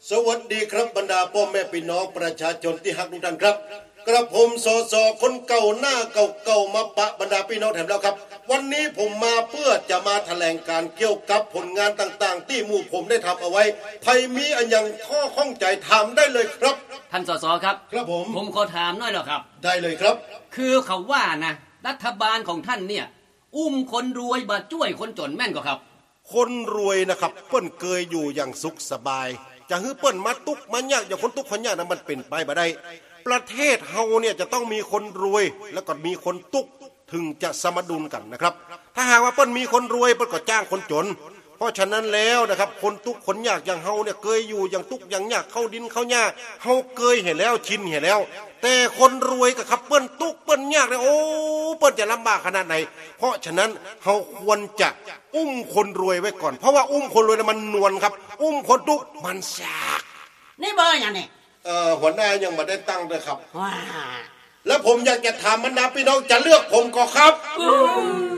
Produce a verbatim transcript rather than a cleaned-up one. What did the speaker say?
สวัสดีครับบรรดาพ่อแม่พี่น้องประชาชนที่ฮักทุกท่านครับกระผมสสคนเก่าหน้าเก่าๆมาปะบรรดาพี่น้องแถมแล้วครับวันนี้ผมมาเพื่อจะมาแถลงการเกี่ยวกับผลงานต่างๆที่หมู่ผมได้ทำเอาไว้ใครมีอันยังข้อข้องใจถามได้เลยครับท่านสสครับครับผมผมขอถามหน่อยเหรอครับได้เลยครับคือเขาว่านะรัฐบาลของท่านเนี่ยอุ้มคนรวยมาช่วยคนจนแม่นก็ครับคนรวยนะครับเปิ้นเกยอยู่อย่างสุขสบายจะฮื้อเปิ้นมาตุกมายากอย่างคนตุกคนยากนั้นมันเป็นไปบ่ได้ประเทศเฮาเนี่ยจะต้องมีคนรวยแล้วก็มีคนตุกถึงจะสมดุลกันนะครับถ้าหากว่าเปิ้นมีคนรวยเปิ้นก็จ้างคนจนเพราะฉะนั้นแล้วนะครับคนตุกคนยากอย่างเฮาเนี่ยเกยอยู่อย่างตุกอย่างยากเข้าดินเข้าหญ้าเฮาเกยเห็นแล้วชินเห็นแล้วแต่คนรวยก็ครับเปิ้นตุกเปิ้นยากเลยโอ้เปิ้นจะลำบากขนาดไหนเพราะฉะนั้นเฮาควรจะอุ้มคนรวยไว้ก่อนเพราะว่าอุ้มคนรวยมันนวลครับอุ้มคนตุกมันยากนี่เบอร์อย่างนี้เอ่อหัวหน้ายังไม่ได้ตั้งเลยครับว้าแล้วผมอยากจะถามบรรดาพี่น้องจะเลือกผมก็ครับ